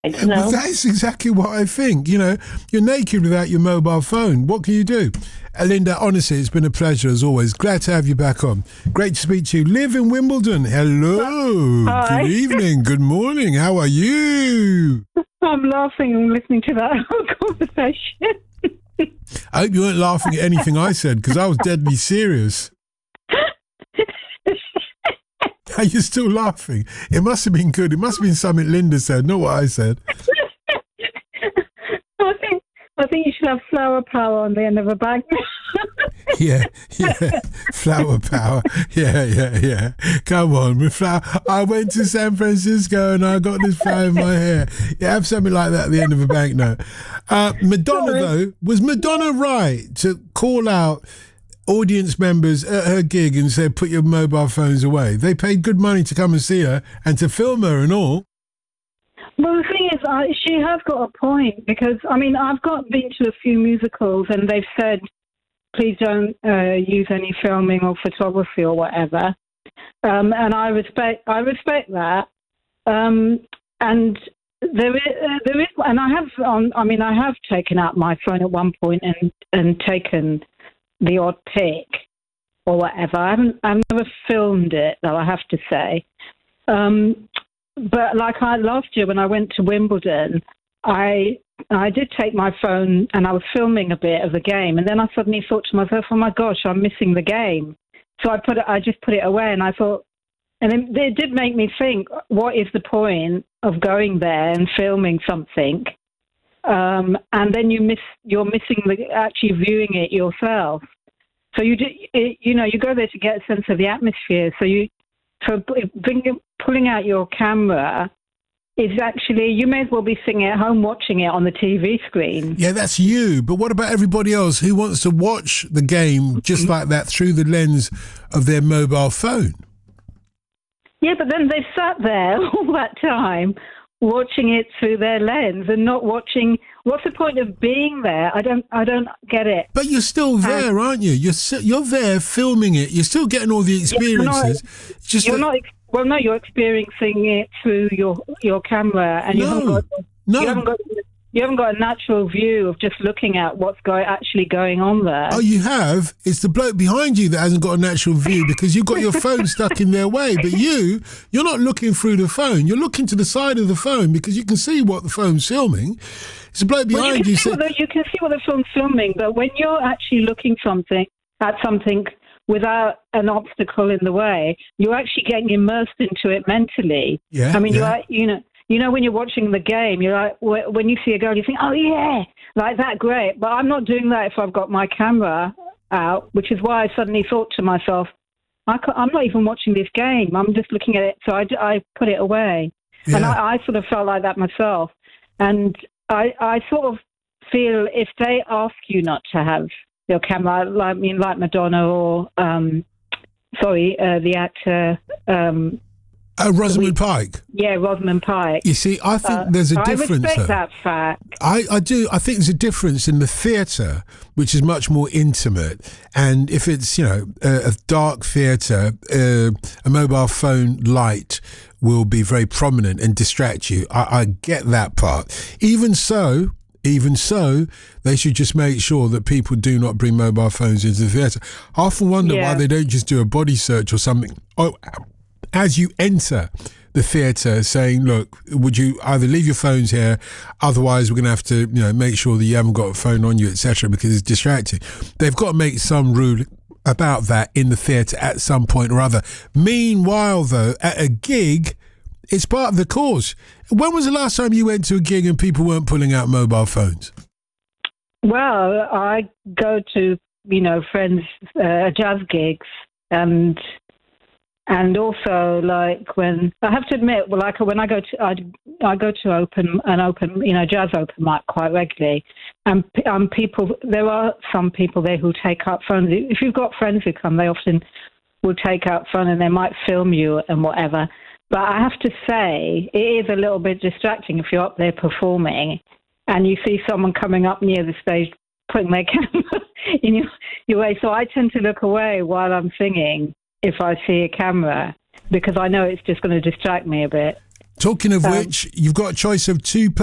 You know? Well, that's exactly what I think. You know, you're naked without your mobile phone. What can you do? Linda, honestly, it's been a pleasure as always. Glad to have you back on. Great to speak to you. Liv in Wimbledon. Hello. Hi. Good evening. Good morning. How are you? I'm laughing and listening to that whole conversation. I hope you weren't laughing at anything I said because I was deadly serious. Are you still laughing? It must have been good. It must have been something Linda said, not what I said. I think you should have flower power on the end of a bag. Yeah. Flower power. Yeah. Come on, with flower. I went to San Francisco and I got this flower in my hair. Yeah, have something like that at the end of a banknote. Madonna, though, was Madonna right to call out audience members at her gig and say, put your mobile phones away? They paid good money to come and see her and to film her and all. Well, the thing is, she has got a point because, I mean, I've been to a few musicals and they've said, please don't use any filming or photography or whatever. And I respect that. And there is, and I have taken out my phone at one point and taken the odd pic or whatever. I've never filmed it, though, I have to say. But like last year when I went to Wimbledon, I did take my phone and I was filming a bit of the game, and then I suddenly thought to myself, "Oh my gosh, I'm missing the game." So I just put it away, and I thought, and it did make me think, what is the point of going there and filming something, and then you're missing actually viewing it yourself. So you go there to get a sense of the atmosphere. So pulling out your camera is actually, you may as well be sitting at home watching it on the TV screen. Yeah, that's you. But what about everybody else who wants to watch the game just like that through the lens of their mobile phone? Yeah, but then they've sat there all that time watching it through their lens and not watching. What's the point of being there? I don't get it. But you're still there, aren't you? You're there filming it. You're still getting all the experiences. Well, no, you're experiencing it through your camera, and you haven't got a natural view of just looking at what's actually going on there. Oh, you have? It's the bloke behind you that hasn't got a natural view because you've got your phone stuck in their way. But you're not looking through the phone. You're looking to the side of the phone because you can see what the phone's filming. It's the bloke behind you. You can see what the phone's filming, but when you're actually looking at something without an obstacle in the way, you're actually getting immersed into it mentally. Yeah. I mean, you know, when you're watching the game, you're like, when you see a goal, you think, oh yeah, like that, great. But I'm not doing that if I've got my camera out, which is why I suddenly thought to myself, I'm not even watching this game. I'm just looking at it. So I put it away. Yeah. And I sort of felt like that myself. And I sort of feel if they ask you not to have your camera, like Madonna or, the actor. Rosamund Pike. Yeah, Rosamund Pike. You see, I think there's a difference. I respect that fact. I do. I think there's a difference in the theatre, which is much more intimate. And if it's, a dark theatre, a mobile phone light will be very prominent and distract you. I get that part. Even so, they should just make sure that people do not bring mobile phones into the theatre. I often wonder why they don't just do a body search or something. As you enter the theatre, saying, look, would you either leave your phones here, otherwise we're going to have to, make sure that you haven't got a phone on you, etc., because it's distracting. They've got to make some rule about that in the theatre at some point or other. Meanwhile, though, at a gig, it's part of the course. When was the last time you went to a gig and people weren't pulling out mobile phones? Well, I go to, friends' jazz gigs and also, like, when I have to admit, when I go to I go to open jazz open mic quite regularly, and there are some people there who take out phones. If you've got friends who come, they often will take out phone and they might film you and whatever. But I have to say, it is a little bit distracting if you're up there performing and you see someone coming up near the stage putting their camera in your way. So I tend to look away while I'm singing if I see a camera, because I know it's just going to distract me a bit. Talking of which, you've got a choice of two